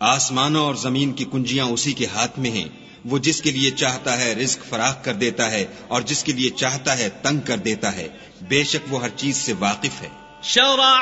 आसमानों और जमीन की कुंजियां उसी के हाथ में हैं। वो जिसके लिए चाहता है रिज्क फराख कर देता है और जिसके लिए चाहता है तंग कर देता है। बेशक वो हर चीज से वाकिफ है।